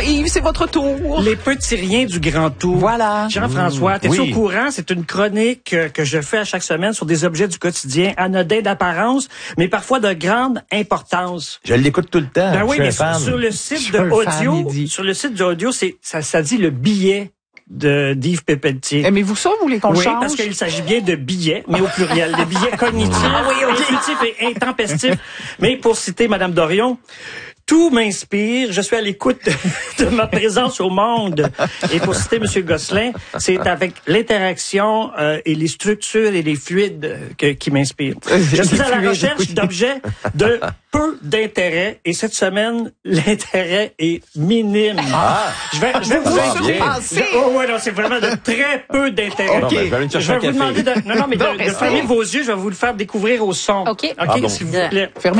Yves, c'est votre tour. Les petits riens du grand tour. Voilà. Jean-François, t'es-tu au courant? C'est une chronique que je fais à chaque semaine sur des objets du quotidien, anodins d'apparence, mais parfois de grande importance. Je l'écoute tout le temps. Ben oui, mais fan. sur le site de audio, ça dit le billet d'Yves Pépeltier. Aimez-vous ça, vous voulez qu'on le change? Oui, parce qu'il s'agit bien de billets, mais au pluriel. Des billets cognitifs, intuitifs et intempestifs. Mais pour citer Madame Dorion, tout m'inspire. Je suis à l'écoute de ma présence au monde. Et pour citer Monsieur Gosselin, c'est avec l'interaction et les structures et les fluides qui m'inspirent. Je suis à la recherche d'objets de peu d'intérêt et cette semaine, l'intérêt est minime. Je vais vous surpasser. non, c'est vraiment de très peu d'intérêt. OK. Je Je vais vous demander de fermer vos yeux. Je vais vous le faire découvrir au son. OK. S'il vous plaît.